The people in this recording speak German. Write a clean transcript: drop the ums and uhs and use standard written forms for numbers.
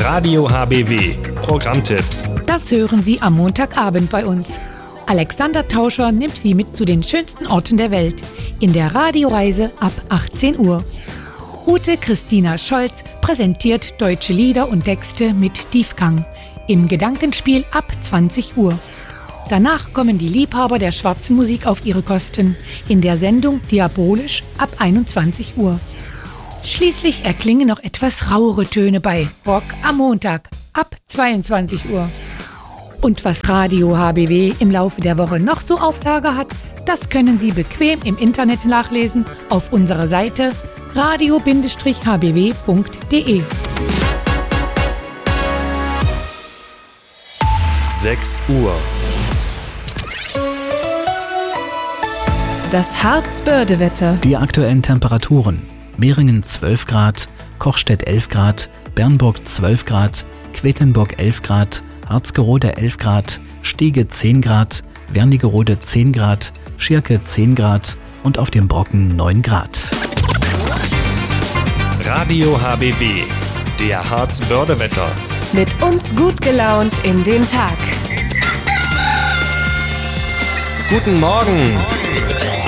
Radio HBW. Programmtipps. Das hören Sie am Montagabend bei uns. Alexander Tauscher nimmt Sie mit zu den schönsten Orten der Welt in der Radioreise ab 18 Uhr. Ute Christina Scholz präsentiert deutsche Lieder und Texte mit Tiefgang im Gedankenspiel ab 20 Uhr. Danach kommen die Liebhaber der schwarzen Musik auf ihre Kosten in der Sendung Diabolisch ab 21 Uhr. Schließlich erklingen noch etwas rauere Töne bei Rock am Montag ab 22 Uhr. Und was Radio HBW im Laufe der Woche noch so auf Lager hat, das können Sie bequem im Internet nachlesen auf unserer Seite radio-hbw.de. 6 Uhr. Das Harzbörde-Wetter. Die aktuellen Temperaturen: Meringen 12 Grad, Kochstedt 11 Grad, Bernburg 12 Grad, Quedlinburg 11 Grad, Harzgerode 11 Grad, Stege 10 Grad, Wernigerode 10 Grad, Schirke 10 Grad und auf dem Brocken 9 Grad. Radio HBW, der Harzbörde-Wetter. Mit uns gut gelaunt in den Tag. Guten Morgen!